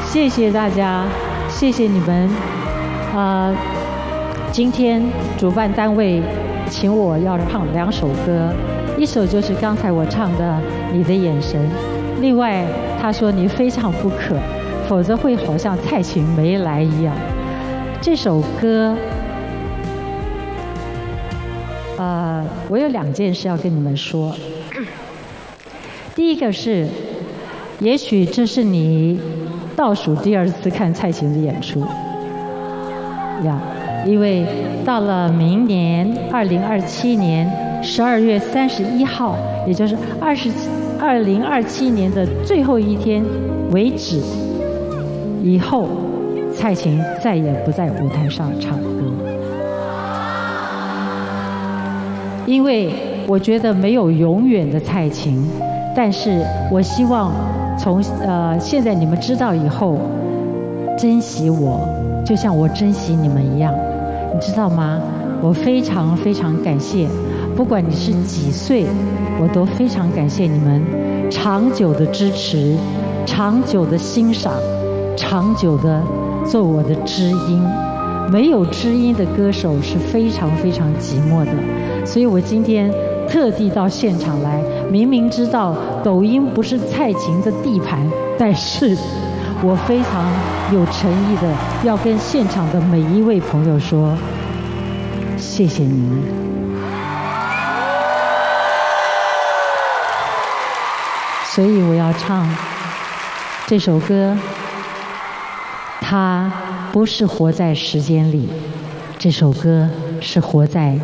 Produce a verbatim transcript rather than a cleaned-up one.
谢谢大家，谢谢你们。啊、呃，今天主办单位请我要唱两首歌，一首就是刚才我唱的《你的眼神》，另外他说你非唱不可，否则会好像蔡琴没来一样。这首歌，呃，我有两件事要跟你们说。第一个是，也许这是你倒数第二次看蔡琴的演出呀，因为到了明年二零二七年十二月三十一号，也就是二十二零二七年的最后一天为止，以后蔡琴再也不在舞台上唱歌，因为我觉得没有永远的蔡琴。但是我希望从呃现在你们知道以后，珍惜我，就像我珍惜你们一样，你知道吗？我非常非常感谢，不管你是几岁，我都非常感谢你们长久的支持，长久的欣赏，长久的做我的知音。没有知音的歌手是非常非常寂寞的，所以我今天特地到现场来，明明知道抖音不是蔡琴的地盘，但是我非常有诚意的要跟现场的每一位朋友说，谢谢你们。所以我要唱这首歌，它不是活在时间里，这首歌是活在